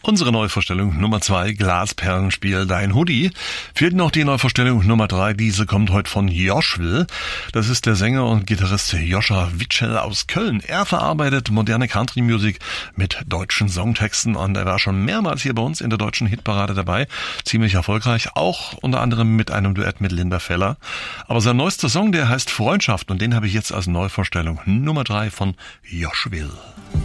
Unsere Neuvorstellung Nummer 2, Glasperlenspiel, Dein Hoodie. Fehlt noch die Neuvorstellung Nummer 3, diese kommt heute von Joschwill. Das ist der Sänger und Gitarrist Joscha Witschel aus Köln. Er verarbeitet moderne Country-Musik mit deutschen Songtexten und er war schon mehrmals hier bei uns in der deutschen Hitparade dabei. Ziemlich erfolgreich, auch unter anderem mit einem Duett mit Linda Feller. Aber sein neuester Song, der heißt Freundschaft und den habe ich jetzt als Neuvorstellung Nummer 3 von Joschwill.